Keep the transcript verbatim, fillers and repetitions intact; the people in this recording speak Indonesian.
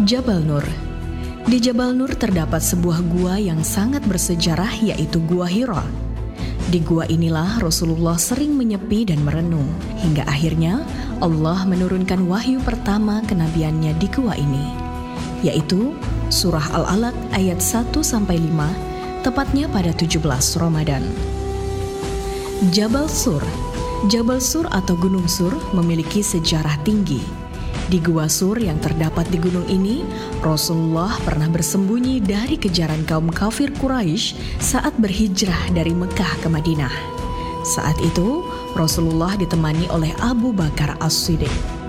Jabal Nur. Di Jabal Nur terdapat sebuah gua yang sangat bersejarah, yaitu Gua Hira. Di gua inilah Rasulullah sering menyepi dan merenung, hingga akhirnya Allah menurunkan wahyu pertama kenabiannya di gua ini, yaitu Surah Al-Alaq ayat satu sampai lima, tepatnya pada tujuh belas Ramadan. Jabal Sur. Jabal Sur atau Gunung Sur memiliki sejarah tinggi. Di Gua Sur yang terdapat di gunung ini, Rasulullah pernah bersembunyi dari kejaran kaum kafir Quraisy saat berhijrah dari Mekah ke Madinah. Saat itu, Rasulullah ditemani oleh Abu Bakar As-Siddiq.